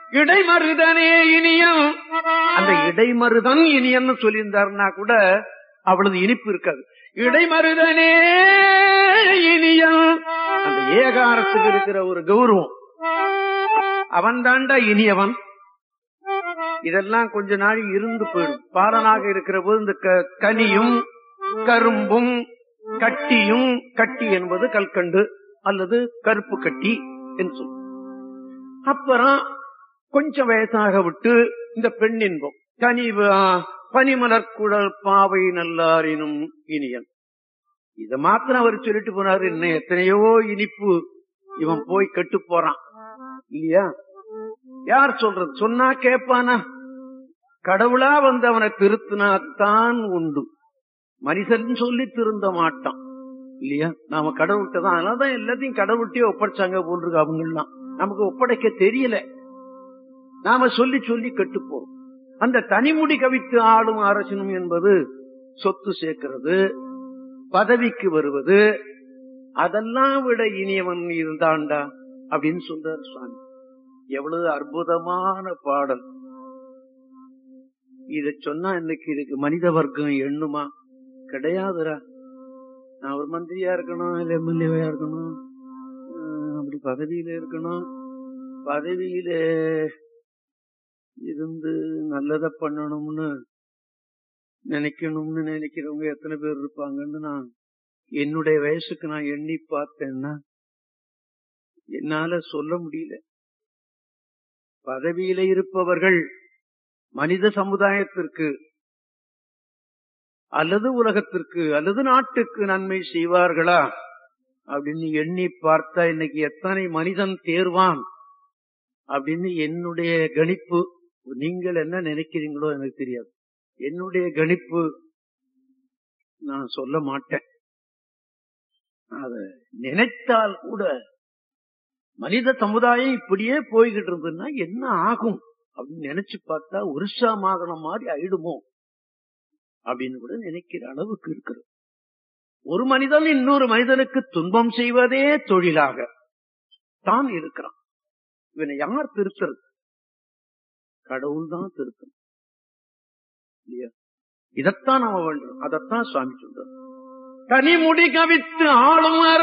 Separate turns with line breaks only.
இடைமருதனே இனியன். அந்த இடைமருதன் இனியன்னு சொல்லியிருந்தாருன்னா கூட அவ்வளவு இனிப்பு இருக்காது. இடைமருதனே இனியன், அந்த ஏகாரத்துக்கு இருக்கிற ஒரு கௌரவம். அவன் தாண்டா இனியவன். இதெல்லாம் கொஞ்ச நாள் இருந்து போயிடும். பாலனாக இருக்கிற போது இந்த கனியும் கரும்பும் கட்டியும், கட்டி என்பது கல்கண்டு அல்லது கருப்பு கட்டி என்று சொல்லும். அப்புறம் கொஞ்சம் வயசாக விட்டு இந்த பெண் இன்பம், கனிவு பனிமலர் குழல் பாவை நல்லாரினும் இனியன். இத மாத்திரம் அவர் சொல்லிட்டு போனாரு. இன்னும் எத்தனையோ இனிப்பு இவன் போய் கெட்டு போறான் இல்லையா? யார் சொல்றது? சொன்னா கேட்பானா? கடவுளா வந்து அவனை திருத்தினாத்தான் உண்டு. மனிதன் சொல்லி திருந்த மாட்டான் இல்லையா? நாம கடவுள்கிட்ட தான். அதனாலதான் எல்லாத்தையும் கடவுள்கிட்டயே ஒப்படைச்சாங்க போன்றிருக்கு. அவங்கெல்லாம் நமக்கு ஒப்படைக்க தெரியல. நாம சொல்லி சொல்லி கெட்டுப்போம். அந்த தனிமுடி கவித்து ஆளும் அரசனும் என்பது சொத்து சேர்க்கிறது, பதவிக்கு வருவது, அதெல்லாம் விட இனியவன் இருந்தாண்டா அப்படின்னு சொல்றார் சுவாமி. எவ்வளவு அற்புதமான பாடல்! இத சொன்னா இன்னைக்கு இதுக்கு மனித வர்க்கம் எண்ணுமா? கிடையாதுரா. நான் ஒரு மந்திரியா இருக்கணும், இல்ல எம்எல்ஏவா இருக்கணும், அப்படி பதவியில இருக்கணும், பதவியில இருந்து நல்லத பண்ணணும்னு நினைக்கிறவங்க எத்தனை பேர் இருப்பாங்கன்னு நான் என்னுடைய வயசுக்கு நான் எண்ணி பார்த்தேன்னா என்னால சொல்ல முடியல. பதவியில இருப்பவர்கள் மனித சமுதாயத்திற்கு அல்லது உலகத்திற்கு அல்லது நாட்டுக்கு நன்மை செய்வார்களா அப்படின்னு எண்ணி பார்த்தா இன்னைக்கு எத்தனை மனிதன் தேர்வான் அப்படின்னு என்னுடைய கணிப்பு. நீங்கள் என்ன நினைக்கிறீங்களோ எனக்கு தெரியாது. என்னுடைய கணிப்பு நான் சொல்ல மாட்டேன். அத நினைத்தால் கூட மனித சமுதாயம் இப்படியே போய்கிட்டு இருந்ததுன்னா என்ன ஆகும் அப்படின்னு நினைச்சு பார்த்தா ஒரிசா மாகாணம் மாதிரி ஆயிடுமோ அப்படின்னு கூட நினைக்கிற அளவுக்கு இருக்கிறது. ஒரு மனிதன் இன்னொரு மனிதனுக்கு துன்பம் செய்வதே தொழிலாக தான் இருக்கிறான். இவனை யார் திருத்துறது? கடவுள் தான் திருத்தம் இல்லையா? இதத்தான் நாம வேண்டும். அதத்தான் சுவாமி சொல்றார். தனிமுடி கவித்து ஆளும்